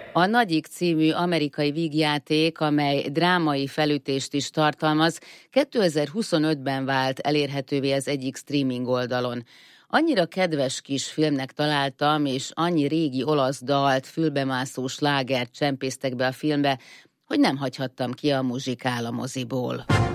A Nagyik című amerikai vígjáték, amely drámai felütést is tartalmaz, 2025-ben vált elérhetővé az egyik streaming oldalon. Annyira kedves kis filmnek találtam, és annyi régi olasz dalt, fülbemászó slágert csempésztek be a filmbe, hogy nem hagyhattam ki a muzsikál a moziból.